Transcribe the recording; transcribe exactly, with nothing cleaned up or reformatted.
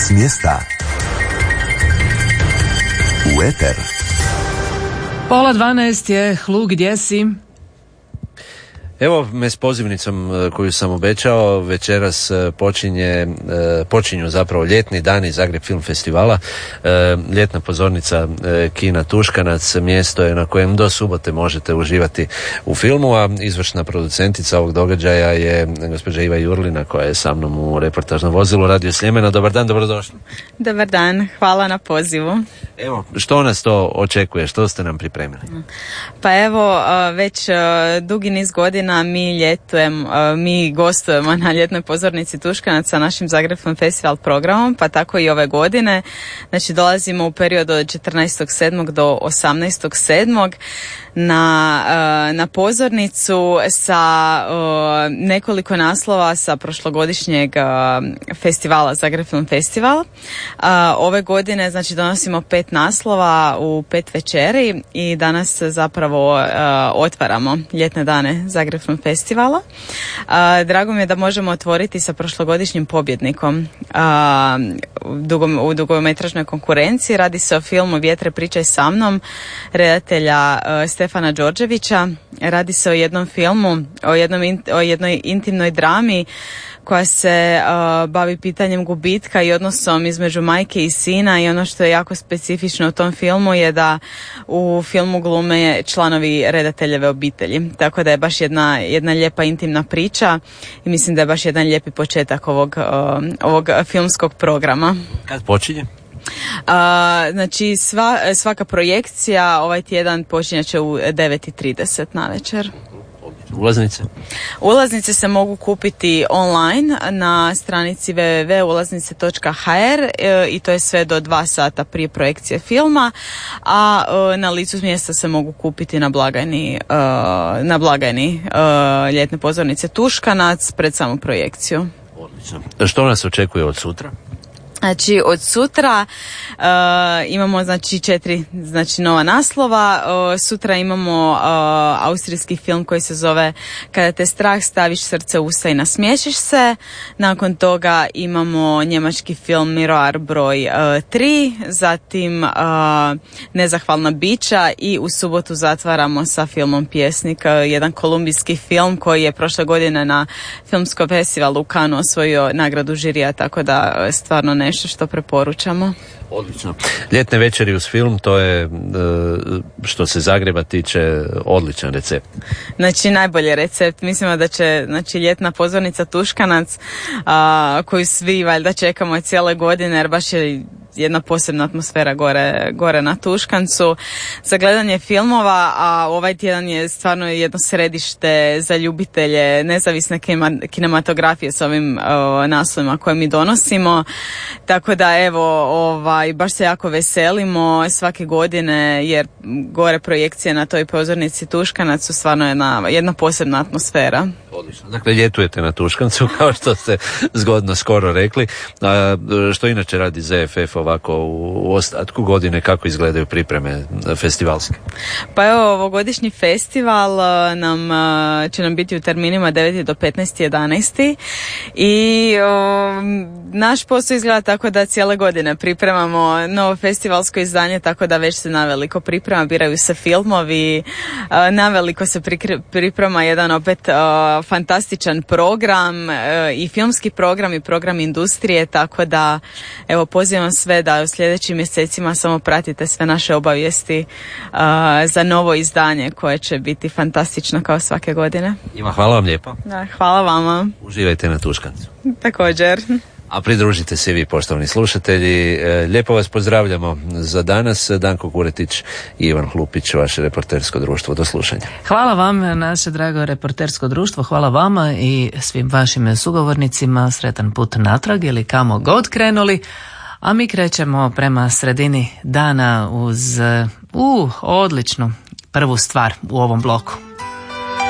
S mjesta u eter. Pola dvanaest je, Hlu, gdje si? Evo me s pozivnicom koju sam obećao, večeras počinje, počinju zapravo ljetni dani Zagreb Film Festivala, ljetna pozornica kina Tuškanac, mjesto je na kojem do subote možete uživati u filmu, a izvršna producentica ovog događaja je gospođa Iva Jurlina koja je sa mnom u reportažnom vozilu Radio Sljemena. Dobar dan, dobrodošli. Dobar dan, hvala na pozivu. Evo, što nas to očekuje, što ste nam pripremili? Pa evo, već dugi niz godina mi ljetujemo, mi gostujemo na ljetnoj pozornici Tuškanac sa našim Zagreb Film Festival programom, pa tako i ove godine. Znači dolazimo u periodu od četrnaestog sedmog do osamnaestog sedmog na, na pozornicu sa nekoliko naslova sa prošlogodišnjeg festivala, Zagreb Film Festival. Ove godine znači donosimo pet naslova u pet večeri i danas zapravo otvaramo ljetne dane Zagreb Film Festivala. Drago mi je da možemo otvoriti sa prošlogodišnjim pobjednikom u dugometražnoj konkurenciji. Radi se o filmu Vjetre pričaj sa mnom redatelja Stefana Đorđevića. Radi se o jednom filmu, o, jednom, o jednoj intimnoj drami koja se uh, bavi pitanjem gubitka i odnosom između majke i sina, i ono što je jako specifično u tom filmu je da u filmu glume članovi redateljeve obitelji. Tako da je baš jedna, jedna lijepa intimna priča i mislim da je baš jedan lijepi početak ovog, uh, ovog filmskog programa. Kad počinje? Uh, znači sva, svaka projekcija ovaj tjedan počinjat će u devet i trideset na večer. Ulaznice? Ulaznice se mogu kupiti online na stranici w w w točka ulaznice točka h r i to je sve do dva sata prije projekcije filma, a na licu mjesta se mogu kupiti na blagajni, na blagajni ljetne pozornice Tuškanac pred samu projekciju. Odlično. Što nas očekuje od sutra? Znači od sutra uh, imamo znači četiri znači nova naslova. Uh, sutra imamo uh, austrijski film koji se zove Kada te strah staviš srce u usta i nasmiješiš se. Nakon toga imamo njemački film Miroir broj tri, zatim uh, Nezahvalna bića i u subotu zatvaramo sa filmom Pjesnik, uh, jedan kolumbijski film koji je prošle godine na filmskom festivalu u Cannesu osvojio nagradu žirija, tako da uh, stvarno ne nešto što preporučamo. Odlično. Ljetne večeri uz film, to je što se Zagreba tiče odličan recept. Znači najbolji recept. Mislimo da će znači ljetna pozornica Tuškanac a, koju svi valjda čekamo cijele godine, jer baš je jedna posebna atmosfera gore, gore na Tuškancu za gledanje filmova, a ovaj tjedan je stvarno jedno središte za ljubitelje nezavisne kinematografije s ovim o, naslovima koje mi donosimo. Tako da evo, ovaj, baš se jako veselimo svake godine, jer gore projekcije na toj pozornici Tuškanac su stvarno jedna, jedna posebna atmosfera. Odlično. Dakle, ljetujete na Tuškancu, kao što ste zgodno skoro rekli. A, što inače radi Z F F ovako u ostatku godine, kako izgledaju pripreme festivalske? Pa evo, ovogodišnji festival nam, će nam biti u terminima deveti do petnaesti jedanaesti i o, naš posao izgleda tako da cijele godine pripremamo novo festivalsko izdanje, tako da već se naveliko priprema, biraju se filmovi, naveliko se priprema jedan opet fantastičan program i filmski program i program industrije, tako da evo pozivam sve da u sljedećim mjesecima samo pratite sve naše obavijesti uh, za novo izdanje koje će biti fantastično kao svake godine. Ima, hvala vam lijepo. Da, hvala vama. Uživajte na Tuškancu. Također. A pridružite se vi, poštovani slušatelji. Lijepo vas pozdravljamo za danas. Danko Kuretić i Ivan Hlupić, vaše reportersko društvo. Do slušanja. Hvala vam, naše drago reportersko društvo. Hvala vama i svim vašim sugovornicima. Sretan put natrag ili kamo god krenuli. A mi krećemo prema sredini dana uz uh, odličnu prvu stvar u ovom bloku.